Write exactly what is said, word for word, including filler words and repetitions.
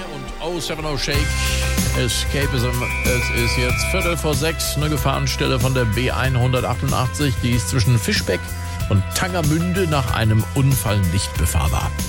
und oh seven oh Shake. Escapism. Es ist jetzt Viertel vor sechs. Eine Gefahrenstelle von der B hundertachtundachtzig. Die ist zwischen Fischbeck und Tangermünde nach einem Unfall nicht befahrbar.